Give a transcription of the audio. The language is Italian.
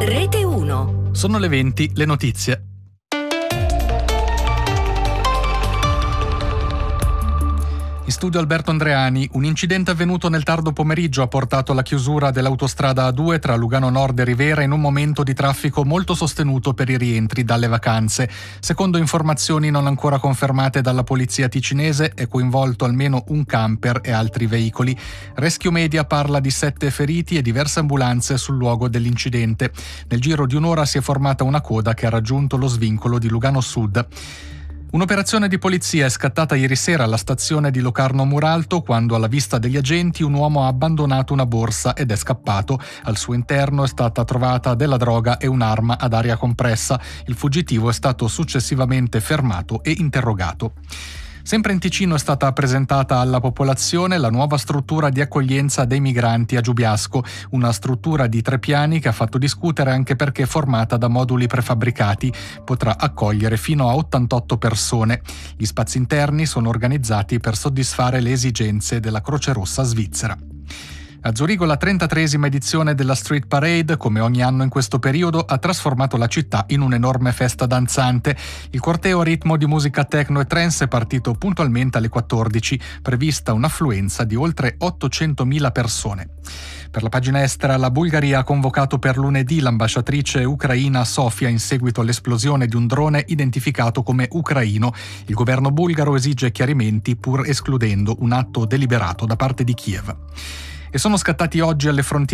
Rete 1. Sono le 20, le notizie. In studio Alberto Andreani. Un incidente avvenuto nel tardo pomeriggio ha portato alla chiusura dell'autostrada A2 tra Lugano Nord e Rivera in un momento di traffico molto sostenuto per i rientri dalle vacanze. Secondo informazioni non ancora confermate dalla polizia ticinese, è coinvolto almeno un camper e altri veicoli. Rescue Media parla di 7 feriti e diverse ambulanze sul luogo dell'incidente. Nel giro di un'ora si è formata una coda che ha raggiunto lo svincolo di Lugano Sud. Un'operazione di polizia è scattata ieri sera alla stazione di Locarno Muralto quando, alla vista degli agenti, un uomo ha abbandonato una borsa ed è scappato. Al suo interno è stata trovata della droga e un'arma ad aria compressa. Il fuggitivo è stato successivamente fermato e interrogato. Sempre in Ticino è stata presentata alla popolazione la nuova struttura di accoglienza dei migranti a Giubiasco, una struttura di 3 piani che ha fatto discutere anche perché è formata da moduli prefabbricati. Potrà accogliere fino a 88 persone. Gli spazi interni sono organizzati per soddisfare le esigenze della Croce Rossa svizzera. A Zurigo la 33esima edizione della Street Parade, come ogni anno in questo periodo, ha trasformato la città in un'enorme festa danzante. Il corteo a ritmo di musica techno e trance è partito puntualmente alle 14, prevista un'affluenza di oltre 800.000 persone. Per la pagina estera, la Bulgaria ha convocato per lunedì l'ambasciatrice ucraina a Sofia in seguito all'esplosione di un drone identificato come ucraino. Il governo bulgaro esige chiarimenti pur escludendo un atto deliberato da parte di Kiev. E sono scattati oggi alle frontiere